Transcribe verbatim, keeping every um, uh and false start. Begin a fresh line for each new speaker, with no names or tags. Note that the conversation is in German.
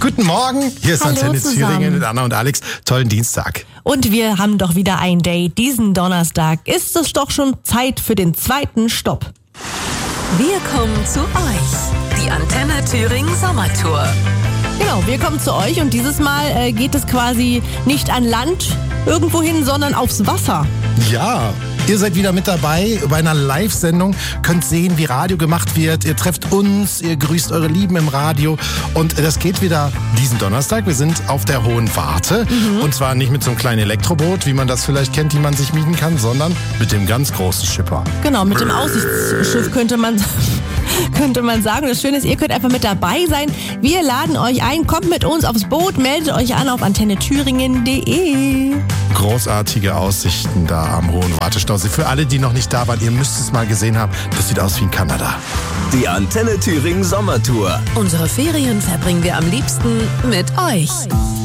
Guten Morgen, hier ist
Hallo
Antenne
zusammen.
Thüringen mit Anna und Alex. Tollen Dienstag.
Und wir haben doch wieder ein Date. Diesen Donnerstag ist es doch schon Zeit für den zweiten Stopp.
Wir kommen zu euch. Die Antenne Thüringen Sommertour.
Genau, wir kommen zu euch und dieses Mal äh, geht es quasi nicht an Land irgendwo hin, sondern aufs Wasser.
Ja, ihr seid wieder mit dabei bei einer Live-Sendung, könnt sehen, wie Radio gemacht wird. Ihr trefft uns, ihr grüßt eure Lieben im Radio und das geht wieder diesen Donnerstag. Wir sind auf der Hohen Warte mhm. und zwar nicht mit so einem kleinen Elektroboot, wie man das vielleicht kennt, die man sich mieten kann, sondern mit dem ganz großen Schipper.
Genau, mit dem Aussichtsschiff könnte man... könnte man sagen. Das Schöne ist, ihr könnt einfach mit dabei sein. Wir laden euch ein, kommt mit uns aufs Boot, meldet euch an auf antenne thüringen punkt de.
Großartige Aussichten da am Hohen Wartestausee. Für alle, die noch nicht da waren, ihr müsst es mal gesehen haben. Das sieht aus wie in Kanada.
Die Antenne Thüringen Sommertour.
Unsere Ferien verbringen wir am liebsten mit euch.